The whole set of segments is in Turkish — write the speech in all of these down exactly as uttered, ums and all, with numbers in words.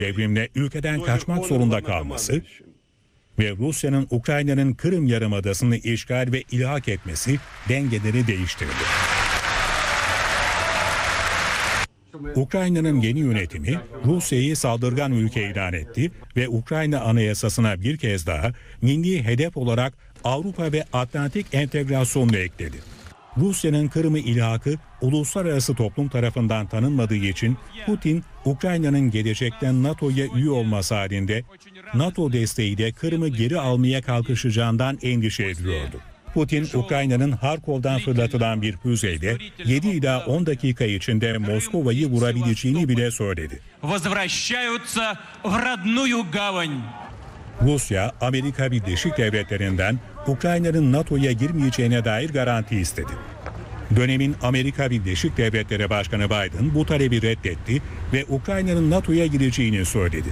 devrimle ülkeden kaçmak zorunda kalması ve Rusya'nın Ukrayna'nın Kırım Yarımadası'nı işgal ve ilhak etmesi dengeleri değiştirdi. Ukrayna'nın yeni yönetimi Rusya'yı saldırgan ülke ilan etti ve Ukrayna Anayasası'na bir kez daha milli hedef olarak Avrupa ve Atlantik entegrasyonunu ekledi. Rusya'nın Kırım'ı ilhakı uluslararası toplum tarafından tanınmadığı için Putin, Ukrayna'nın gelecekten NATO'ya üye olması halinde NATO desteğiyle Kırım'ı geri almaya kalkışacağından endişe ediyordu. Putin, Ukrayna'nın Harkov'dan fırlatılan bir füzeyle yedi ila on dakika içinde Moskova'yı vurabileceğini bile söyledi. Rusya, Amerika Birleşik Devletleri'nden Ukrayna'nın NATO'ya girmeyeceğine dair garanti istedi. Dönemin Amerika Birleşik Devletleri Başkanı Biden bu talebi reddetti ve Ukrayna'nın NATO'ya gireceğini söyledi.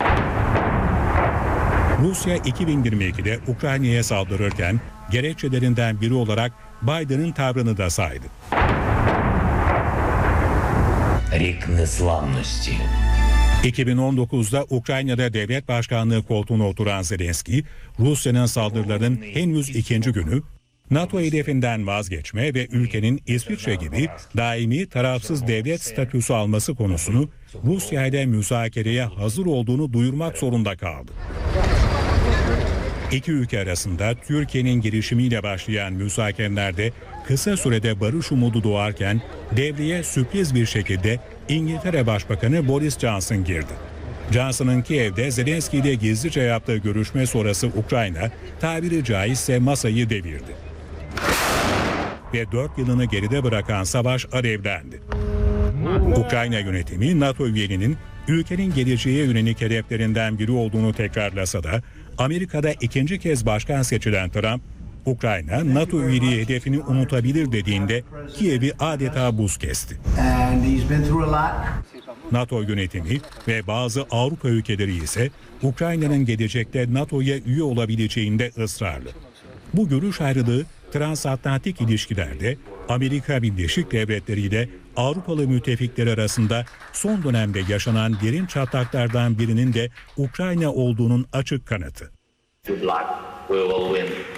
Rusya iki bin yirmi ikide Ukrayna'ya saldırırken gerekçelerinden biri olarak Biden'ın tavrını da saydı. iki bin on dokuzda Ukrayna'da devlet başkanlığı koltuğuna oturan Zelenski, Rusya'nın saldırılarının henüz ikinci günü NATO hedefinden vazgeçme ve ülkenin İsviçre gibi daimi tarafsız devlet statüsü alması konusunu Rusya ile müzakereye hazır olduğunu duyurmak zorunda kaldı. İki ülke arasında Türkiye'nin girişimiyle başlayan müzakerelerde kısa sürede barış umudu doğarken devreye sürpriz bir şekilde İngiltere Başbakanı Boris Johnson girdi. Johnson'ın Kiev'de Zelenski ile gizlice yaptığı görüşme sonrası Ukrayna tabiri caizse masayı devirdi. Ve dört yılını geride bırakan savaş alevlendi. Ukrayna yönetimi NATO üyeliğinin ülkenin geleceğe yönelik hedeflerinden biri olduğunu tekrarlasa da Amerika'da ikinci kez başkan seçilen Trump, Ukrayna NATO üyeliği hedefini unutabilir dediğinde Kiev'i adeta buz kesti. NATO yönetimi ve bazı Avrupa ülkeleri ise Ukrayna'nın gelecekte NATO'ya üye olabileceğinde ısrarlı. Bu görüş ayrılığı transatlantik ilişkilerde Amerika Birleşik Devletleri ile Avrupalı müttefikler arasında son dönemde yaşanan derin çatlaklardan birinin de Ukrayna olduğunun açık kanıtı. Good luck, we will win.